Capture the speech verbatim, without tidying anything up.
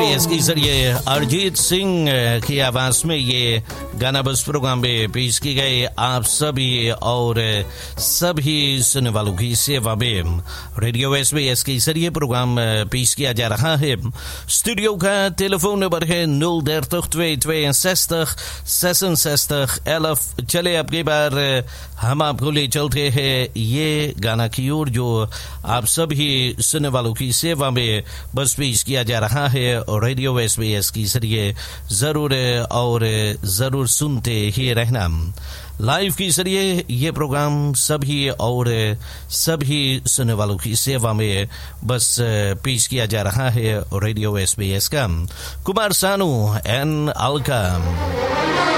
S के जरिए अरिजीत सिंह की आवाज में ये गाना बस प्रोग्राम में पेश की गई आप सभी और सभी सुनने वालों की सेवा में रेडियो एस बी एस के जरिए प्रोग्राम पेश किया जा रहा है। स्टूडियो का टेलीफोन नंबर है nul dertig twee tweeënzestig zesenzestig elf। चले अब की बार हम आपको ले चलते हैं ये गाना की ओर जो आप सभी सुनने वालों की सेवा में बस पेश किया जा रहा है और रेडियो एस बी एस की जरिए जरूर और जरूर सुनते ही रहना। लाइव के जरिए ये प्रोग्राम सभी और सभी सुनने वालों की सेवा में बस पेश किया जा रहा है रेडियो एस बी एस का। कुमार सानू एंड अलका।